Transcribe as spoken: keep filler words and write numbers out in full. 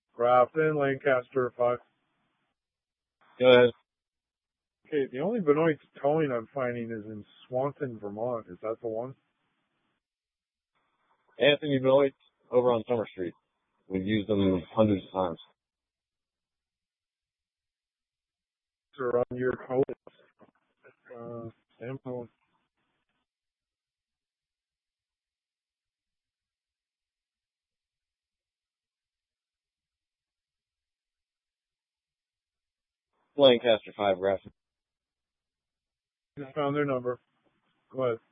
Grafton, Lancaster, five. Go ahead. Okay, the only Benoit towing I'm finding is in Swanton, Vermont. Is that the one? Anthony Benoit over on Summer Street. We've used them hundreds of times. Or on your coast? Uh, Sampo. Lancaster five, Grafton. Just found their number. Go ahead.